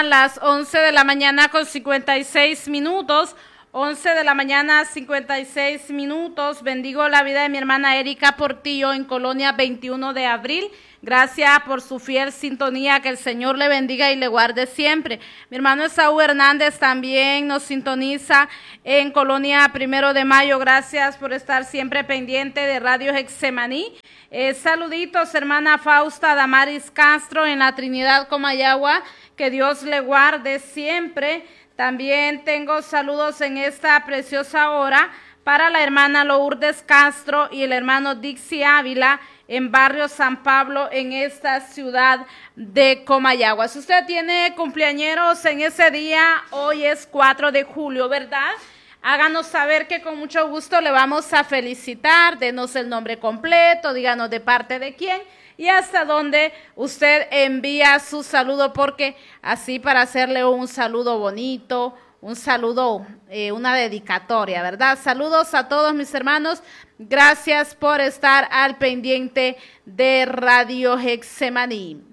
Las 11 de la mañana con 56 minutos. 11 de la mañana, 56 minutos. Bendigo la vida de mi hermana Erika Portillo en Colonia 21 de abril. Gracias por su fiel sintonía. Que el Señor le bendiga y le guarde siempre. Mi hermano Esaú Hernández también nos sintoniza en Colonia 1 de Mayo. Gracias por estar siempre pendiente de Radio Getsemaní. Saluditos, hermana Fausta Damaris Castro en la Trinidad Comayagua. Que Dios le guarde siempre. También tengo saludos en esta preciosa hora para la hermana Lourdes Castro y el hermano Dixie Ávila en Barrio San Pablo en esta ciudad de Comayagua. Si usted tiene cumpleañeros en ese día, hoy es 4 de julio, ¿verdad? Háganos saber que con mucho gusto le vamos a felicitar, denos el nombre completo, díganos de parte de quién y hasta dónde usted envía su saludo, porque así para hacerle un saludo bonito, un saludo, una dedicatoria, ¿verdad? Saludos a todos mis hermanos, gracias por estar al pendiente de Radio Getsemaní.